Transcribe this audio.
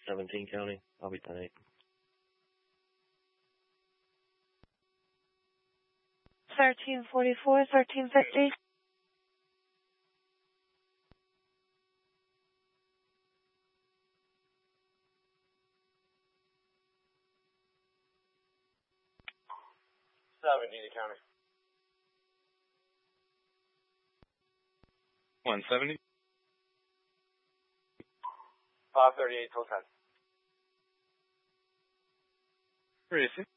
17 County. I'll be 10-8. 1344, 1350. County. 170. 538 till 10. Where is he?